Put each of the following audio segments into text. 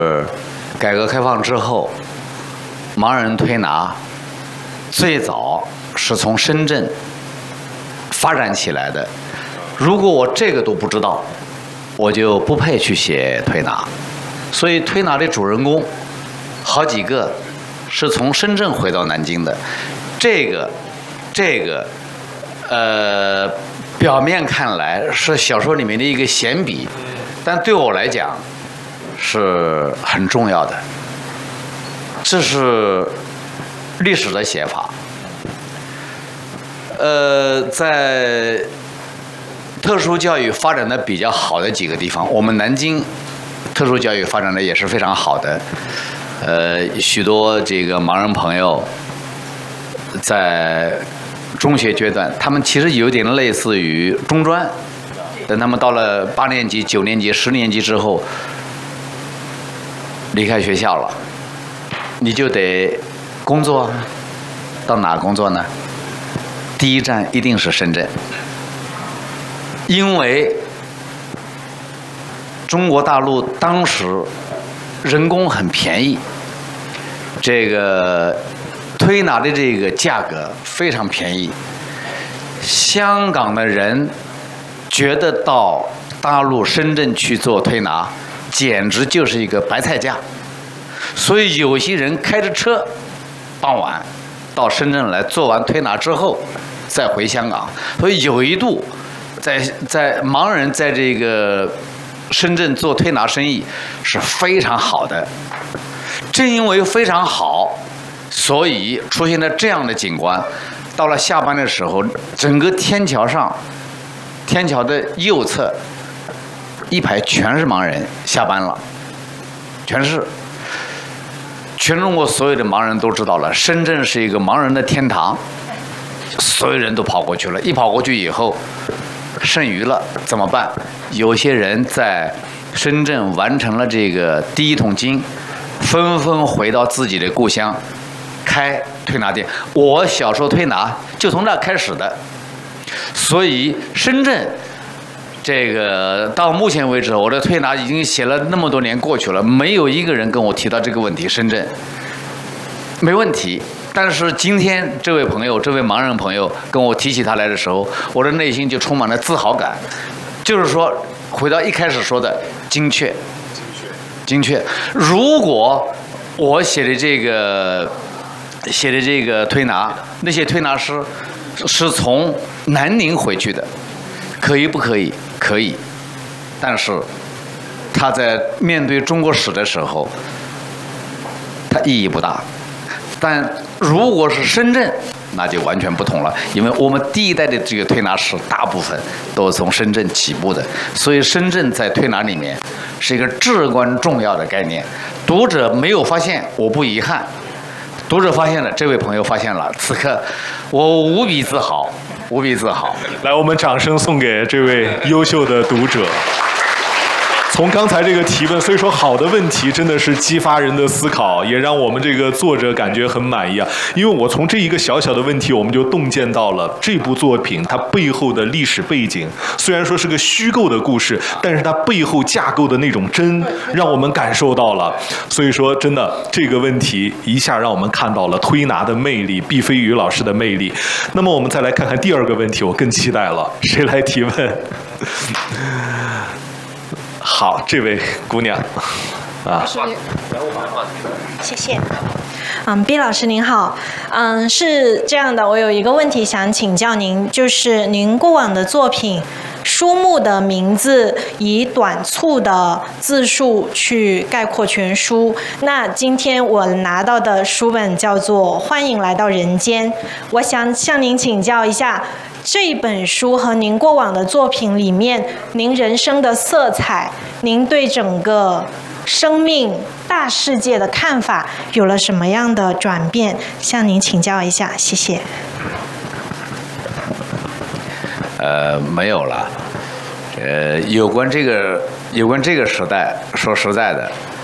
改革开放之后，盲人推拿最早是从深圳发展起来的。如果我这个都不知道，我就不配去写推拿。所以推拿的主人公好几个是从深圳回到南京的。这个表面看来是小说里面的一个闲笔，但对我来讲是很重要的。这是历史的写法。在特殊教育发展的比较好的几个地方，我们南京特殊教育发展的也是非常好的。许多这个盲人朋友在中学阶段，他们其实有点类似于中专，等他们到了8年级、9年级、10年级之后，离开学校了，你就得工作，到哪工作呢？第一站一定是深圳，因为中国大陆当时人工很便宜，这个推拿的这个价格非常便宜，香港的人觉得到大陆深圳去做推拿简直就是一个白菜价，所以有些人开着车傍晚到深圳来，做完推拿之后再回香港。所以有一度在盲人在这个深圳做推拿生意是非常好的。正因为非常好，所以出现了这样的景观。到了下班的时候，整个天桥上，天桥的右侧一排全是盲人，下班了，全是。全中国所有的盲人都知道了，深圳是一个盲人的天堂，所有人都跑过去了。一跑过去以后，剩余了怎么办？有些人在深圳完成了这个第一桶金，纷纷回到自己的故乡，开推拿店。我小时候推拿就从那开始的，所以深圳这个到目前为止，我的推拿已经写了那么多年过去了，没有一个人跟我提到这个问题。深圳没问题，但是今天这位朋友，这位盲人朋友跟我提起他来的时候，我的内心就充满了自豪感。就是说，回到一开始说的精确。如果我写的这个推拿，那些推拿师是从南宁回去的，可以不可以？可以，但是他在面对中国史的时候，它意义不大。但如果是深圳，那就完全不同了，因为我们第一代的这个推拿师大部分都是从深圳起步的，所以深圳在推拿里面是一个至关重要的概念。读者没有发现，我不遗憾；读者发现了，这位朋友发现了，此刻我无比自豪。 来，我们掌声送给这位优秀的读者。从刚才这个提问，所以说好的问题真的是激发人的思考，也让我们这个作者感觉很满意啊。因为我从这一个小小的问题，我们就洞见到了这部作品它背后的历史背景。虽然说是个虚构的故事，但是它背后架构的那种真，让我们感受到了。所以说，真的这个问题一下让我们看到了推拿的魅力，毕飞宇老师的魅力。那么我们再来看看第二个问题，我更期待了，谁来提问？好，这位姑娘，啊， 谢谢。毕老师您好，是这样的，我有一个问题想请教您，就是您过往的作品书目的名字以短促的字数去概括全书。那今天我拿到的书本叫做《欢迎来到人间》，我想向您请教一下，这本书和您过往的作品里面，您人生的色彩，您对整个生命大世界的看法有了什么样的转变？向您请教一下，谢谢。 没有了。有关这个时代，说实在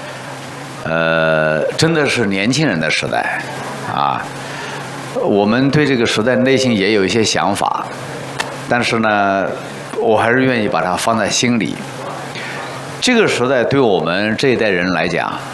的，真的是年轻人的时代啊。我们对这个时代内心也有一些想法，但是呢，我还是愿意把它放在心里。这个时代对我们这一代人来讲，